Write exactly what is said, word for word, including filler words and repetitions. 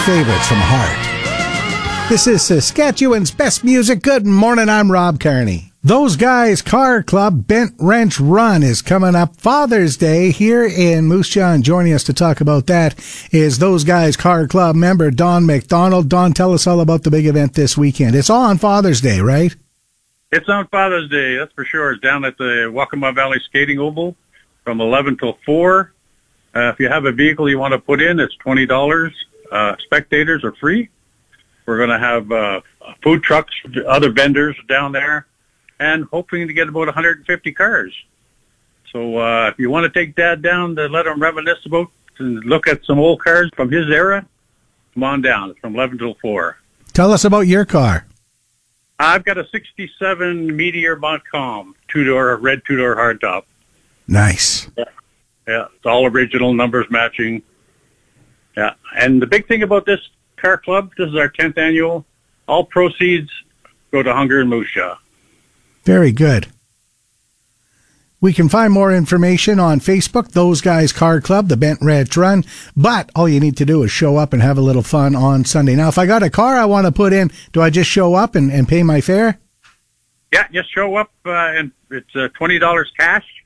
favorites from Heart. This is Saskatchewan's best music. Good morning, I'm Rob Kearney. Those Guys Car Club Bent Wrench Run is coming up Father's Day here in Moose Jaw, and joining us to talk about that is Those Guys Car Club member Don McDonald. Don, tell us all about the big event this weekend. It's all on Father's Day, right? It's on Father's Day, that's for sure. It's down at the Waccamaw Valley Skating Oval from eleven till four. Uh, if you have a vehicle you want to put in, it's twenty dollars. Uh, spectators are free. We're going to have uh, food trucks, other vendors down there, and hoping to get about one hundred fifty cars. So uh, if you want to take Dad down to let him reminisce about and look at some old cars from his era, come on down. It's from eleven till four. Tell us about your car. I've got a sixty-seven Meteor Montcalm, two-door, red two-door hardtop. Nice. Yeah. Yeah, it's all original, numbers matching. Yeah, and the big thing about this car club, this is our tenth annual, all proceeds go to Hunger and Moose Jaw. Very good. We can find more information on Facebook, Those Guys Car Club, the Bent Wrench Run, but all you need to do is show up and have a little fun on Sunday. Now, if I got a car I want to put in, do I just show up and, and pay my fare? Yeah, just show up, uh, and it's uh, twenty dollars cash.